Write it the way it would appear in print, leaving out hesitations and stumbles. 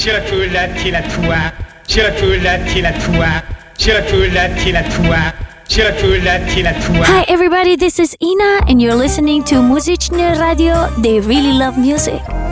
Hi everybody, this is Ina and you're listening to Muzyczne Radio. They really love music.